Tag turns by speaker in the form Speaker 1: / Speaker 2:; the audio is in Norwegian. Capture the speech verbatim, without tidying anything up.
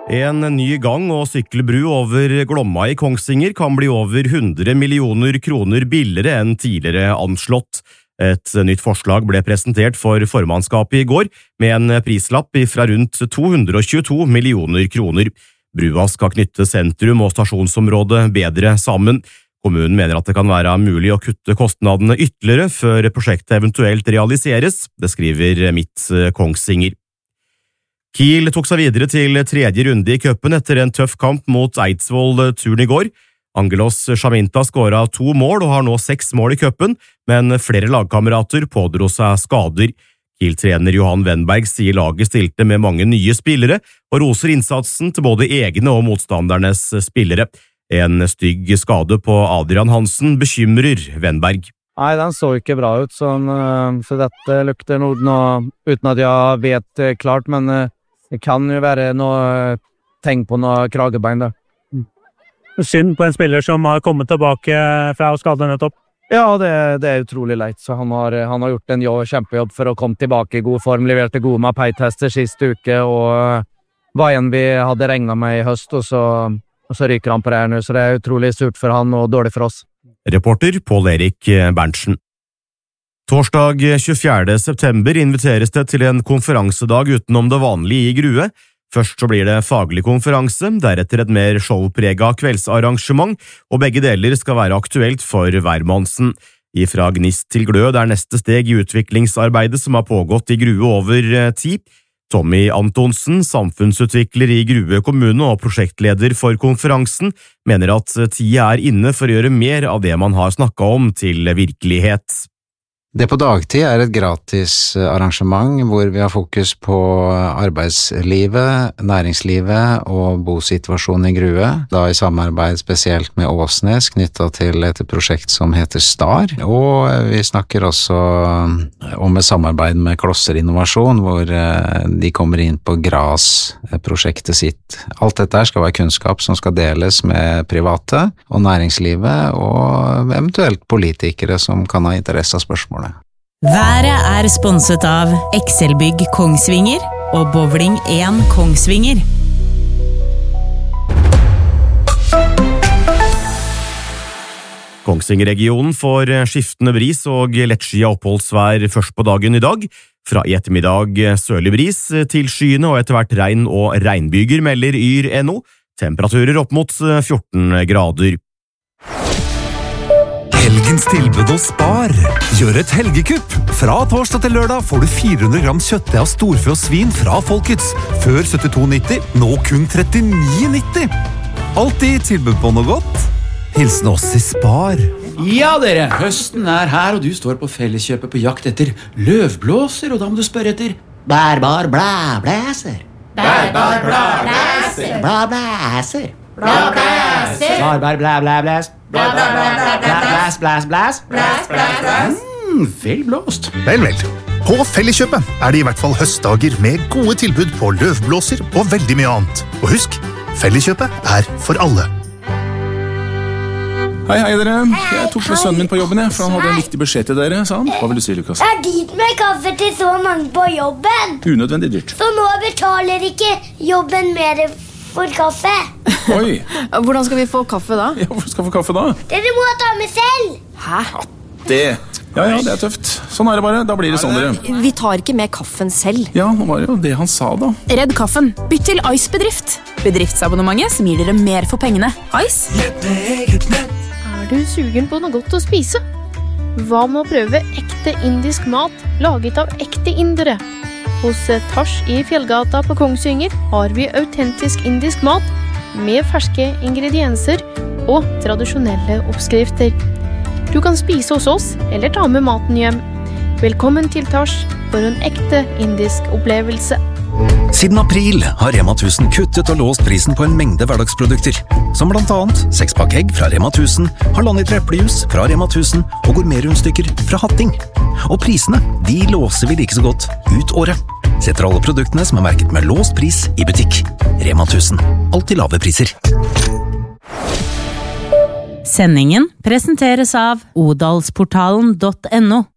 Speaker 1: En ny gang- og sykkelbru over Glomma i Kongsvinger kan bli over hundre millioner kroner billigere enn tidligere anslått. Et nytt forslag ble presentert for formannskapet i går, med en prislapp fra rundt to hundre og tjueto millioner kroner. Brua skal knytte sentrum og stasjonsområdet bedre sammen. Kommunen mener at det kan være mulig å kutte kostnadene ytterligere før prosjektet eventuelt realiseres, det skriver Midt Kongsvinger. Kiel tok seg videre til tredje runde i cupen etter en tøff kamp mot Eidsvoll-turen i går. Angelos Chaminta skåret to mål og har nå seks mål i cupen, men flere lagkamerater pådro seg skader. Kiel-trener Johan Wenberg sier laget stilte med mange nye spillere, og roser innsatsen til både egne og motstandernes spillere. En stygg skade på Adrian Hansen bekymrer Wenberg.
Speaker 2: Nei, den så ikke bra ut, sånn, så dette lukter noe, noe uten at jeg vet klart, men det kan jo være noe tegn på noe kragebein der.
Speaker 3: Synd på en spiller som har kommet tilbake fra skaden nettopp.
Speaker 2: Ja, det, det er utrolig leit, så han har, han har gjort en jobb, kjempejobb for å komme tilbake i god form, leverte gode mapei-tester siste uke, og var en vi hadde regnet med i høst, og så, og så ryker han på det her nå, så det er utrolig surt for han og dårlig for oss.
Speaker 1: Reporter Pål Erik Berntsen. Torsdag tjuefjerde september inviteres det til en konferansedag utenom det vanlige i Grue. Først så blir det faglig konferanse, deretter et mer showpreget kveldsarrangement, og begge deler skal være aktuelt for hvermannsen. Ifra gnist til glød er neste steg i utviklingsarbeidet som har pågått i Grue over tid. Tommy Antonsen, samfunnsutvikler i Grue kommune og prosjektleder for konferansen, mener at tida er inne for å gjøre mer av det man har snakket om til virkelighet.
Speaker 4: Det på dagtid er et gratis arrangement hvor vi har fokus på arbeidslivet, næringslivet og bosituasjonen i Grue, da i samarbeid spesielt med Åsnes knyttet til et prosjekt som heter STAR, og vi snakker også om et samarbeid med Klosser Innovasjon, hvor de kommer inn på GRAS-prosjektet sitt. Alt dette skal være kunnskap som skal deles med private og næringslivet, og eventuelt politikere som kan ha interesse av spørsmålet.
Speaker 5: Været er sponset av Excelbygg Kongsvinger og Bowling én Kongsvinger.
Speaker 1: Kongsvinger-regionen får skiftende bris og lettskyet oppholdsvær først på dagen i dag. Fra i ettermiddag sørlig bris til skyene og etter hvert regn og regnbyger, melder Yr punktum no. Temperaturer opp mot fjorten grader.
Speaker 6: Helgens tilbud hos Spar. Gjør et helgekupp. Fra torsdag til lørdag får du fire hundre gram kjøttdeig av storfe og svin fra Folkets. Før syttito nitti, nå kun trettini nitti. Alltid tilbud på noe godt. Hilsen oss i Spar.
Speaker 7: Ja dere, høsten er her, og du står på Felleskjøpet på jakt etter løvblåser, og da må du spørre etter bærbar blæblæser. Bærbar blæblæser. Blæblæser. Blæblæser. Bærbar blæblæblæs. Blæs, blæs, blæs. Blæs, blæs, blæs. Mm, vel blåst.
Speaker 8: Vel, vel. På Felleskjøpet er det i hvert fall høstdager med gode tilbud på løvblåser og veldig mye annet. Og husk, Felleskjøpet er for alle.
Speaker 9: Hei, hei dere. Jeg tok med sønnen min på jobben, jeg, for han hadde en viktig beskjed til dere, sa han. Hva vil du si, Lukas?
Speaker 10: Det er dyrt med kaffe til så mange på jobben.
Speaker 9: Unødvendig dyrt.
Speaker 10: Så nå betaler ikke jobben mer for kaffe.
Speaker 9: Oi.
Speaker 11: Hvordan skal vi få kaffe da?
Speaker 9: Ja, hvor skal vi få kaffe da?
Speaker 10: Dere må ta med selv.
Speaker 11: Hæ?
Speaker 9: Ja, det... Ja, ja, det er tøft. Sånn er det bare. Da blir det sånn, dere.
Speaker 11: Vi tar ikke med kaffen selv.
Speaker 9: Ja, nå var det jo det han sa da.
Speaker 12: Redd kaffen. Bytt til Ice Bedrift. Bedriftsabonnementet som gir dere mer for pengene. Ice.
Speaker 13: Er du sugen på noe godt å spise? Hva med å prøve ekte indisk mat laget av ekte indere? Hos Tars i Fjellgata på Kongsvinger har vi autentisk indisk mat med ferske ingredienser og tradisjonelle oppskrifter. Du kan spise hos oss eller ta med maten hjem. Velkommen til Tars for en ekte indisk opplevelse.
Speaker 6: Siden april har Rema tusen kuttet og låst prisen på en mengde hverdagsprodukter, som blant annet sekspakk egg fra Rema tusen, halvannen liter eplejus fra Rema tusen og gourmetrundstykker fra Hatting. Og prisene, de låser vi like så godt ut året. Setter alle produktene som er merket med låst pris i butikk. Rema tusen. Alltid lave priser.
Speaker 5: Sendingen presenteres av odalsportalen punktum no.